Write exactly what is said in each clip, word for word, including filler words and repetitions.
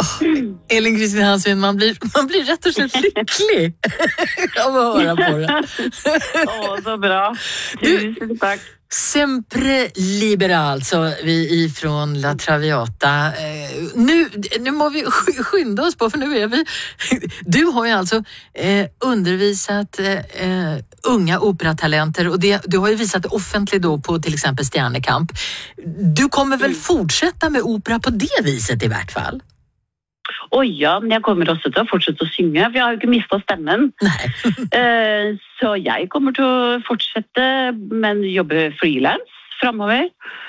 Elin Kristin Hansvin, man blir, man blir rätt och slett lycklig av att höra på det. Åh, så bra. Tusen tack. Sempre libera, alltså vi ifrån La Traviata. Eh, nu, nu må vi skynda oss på, för nu är vi... Du har ju alltså eh, undervisat eh, unga operatalenter, och det, du har ju visat det offentligt då på till exempel Stjernekamp. Du kommer väl fortsätta med opera på det viset i hvert fall? Oj, ja, men jeg kommer også til å fortsette å synge, for jeg har jo ikke mistet stemmen. uh, så jeg kommer til å fortsette, men jobbe freelance fremover.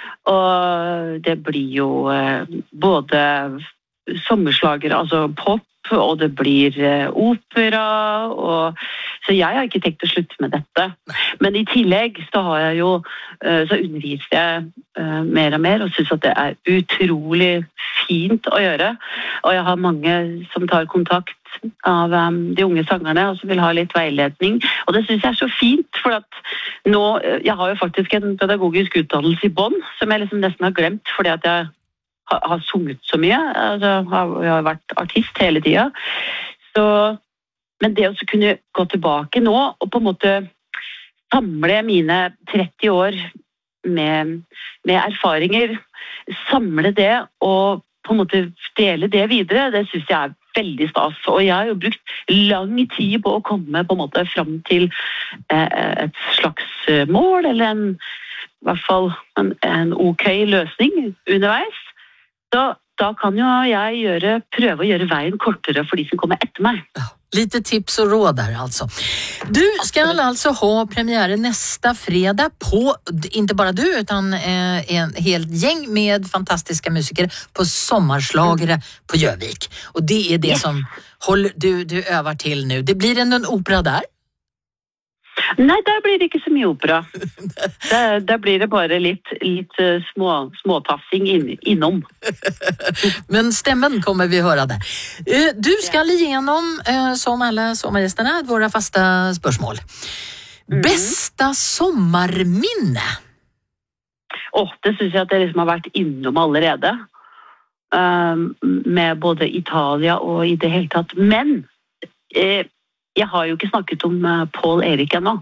Og det blir jo uh, både sommerslager, altså pop, og det blir uh, opera, og... så jeg har ikke tenkt å slutte med dette. Men i tillegg så har jeg jo, uh, så underviser jeg uh, mer og mer, og synes at det er utrolig fint å gjøre. Og jeg har mange som tar kontakt av um, de unge sangerne, og som vil ha litt veiledning. Og det synes jeg er så fint, for at nå, jeg har jo faktisk en pedagogisk utdannelse i Bonn, som jeg liksom nesten har glemt, fordi at jeg har, har sunget så mye. Altså, jeg har vært artist hele tiden. Så, men det å kunne gå tilbake nå, og på en måte samle mine tretti år med, med erfaringer, samle det og på en måte dele det videre, det synes jeg er veldig stas. Og jeg har jo brukt lang tid på å komme på en måte frem til eh, et slags mål, eller en, i hvert fall en, en ok løsning underveis. Så da kan jo jeg gjøre, prøve å gjøre veien kortere for de som kommer etter meg. Ja, lite tips och råd där alltså. Du ska alltså ha premiär nästa fredag på, inte bara du utan eh, en hel gäng med fantastiska musiker på sommarslagare på Gjøvik. Och det är det yes. som håller, du, du övar till nu. Det blir en, en opera där? Nei, der blir det ikke så mye opera. Der, der blir det bare litt, litt små, småtassing inn, innom. Men stämmen kommer vi höra där. Du skal igenom, som alla sommargästerna, våra fasta spørsmål. Mm. Bästa sommarminne? Åh, oh, det synes jeg at jeg liksom har vært innom allerede. Um, med både Italia og i det hele tatt. Men... Eh, jeg har jo ikke snakket om uh, Paul Erik ennå.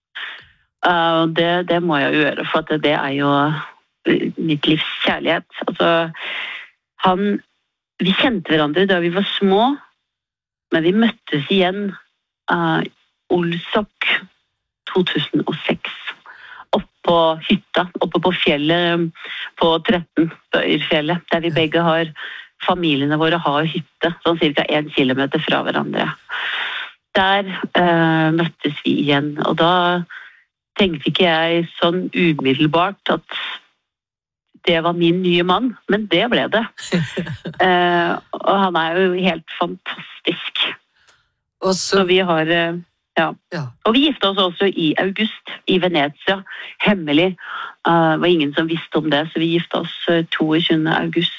Uh, det, det må jeg jo gjøre, for at det er jo mitt livs kjærlighet. Altså, han, vi kjente hverandre da vi var små, men vi møttes igjen uh, Olsok to tusen og seks. Oppe på hytta, oppe på fjellet på tretten, på Øyrfjellet, der vi begge har, familiene våre har hytte, sånn cirka en kilometer fra hverandre. Der uh, møttes vi igjen, og da tenkte ikke jeg sånn umiddelbart at det var min nye mann, men det ble det. uh, og han er jo helt fantastisk. Og så, så vi har, uh, ja. ja. Og vi gifte oss også i august i Venezia, hemmelig. Uh, det var ingen som visste om det, så vi gifte oss uh, toogtyvende august.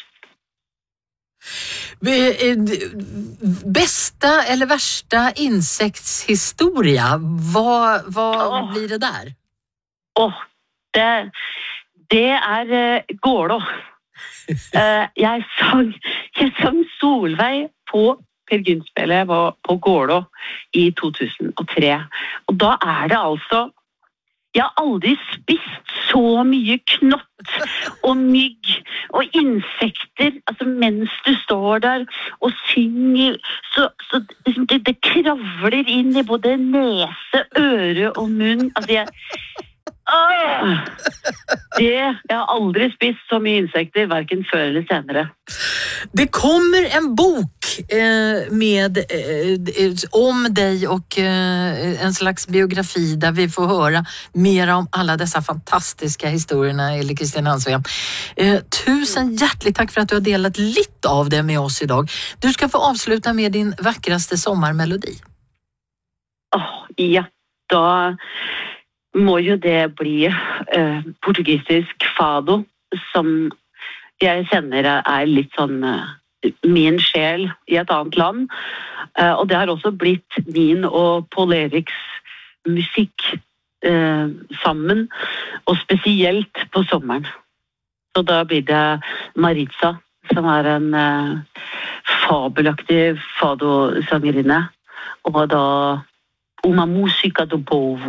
Bästa eller värsta insektshistoria, vad, vad oh. blir det där? Oh, det, det er uh, Gålå. uh, jeg, sang, jeg sang Solveig på Per Gynt-spillet på Gålå i to tusen og tre. Og da er det altså, jeg har aldri spist så mye knott og mygg og insekter, altså mens du står der og synger, så, så det, det kravler inn i både nese, øre og munn. Altså jeg, åh, det, jeg har aldri spist så mye insekter, hverken før eller senere. Det kommer en bok eh, med eh, om dig och eh, en slags biografi där vi får höra mer om alla dessa fantastiska historierna, Elin Kristin Hansvin. Eh, tusen hjärtligt tack för att du har delat lite av det med oss idag. Du ska få avsluta med din vackraste sommarmelodi. Oh, ja, da må jo det bli eh, portugisisk fado, som jeg kjenner er litt sånn uh, min sjel i et annet land. Uh, og det har også blitt min og Paul Eriks musikk uh, sammen, og spesielt på sommeren. Så da blir det Maritza, som er en uh, fabelaktig fado-sangerinne, og da Uma música do povo.